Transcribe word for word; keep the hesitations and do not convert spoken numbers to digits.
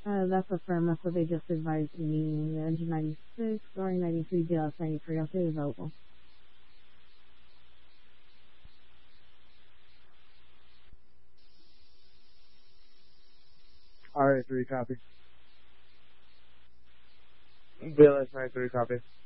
Uh, that's a firm. That's what they just advised me. The engine ninety-six, Soaring ninety-three, D L S ninety-three. I'll say available. R A three copy. B L S ninety-three copy.